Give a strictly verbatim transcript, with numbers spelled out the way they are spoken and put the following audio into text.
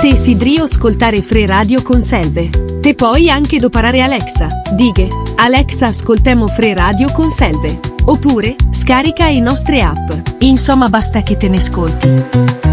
Te sidrio ascoltare Fre Radio con Selve. Te puoi anche doparare Alexa, dighe, Alexa ascoltemo Fre Radio con Selve. Oppure, scarica i nostre app. Insomma basta che te ne ascolti.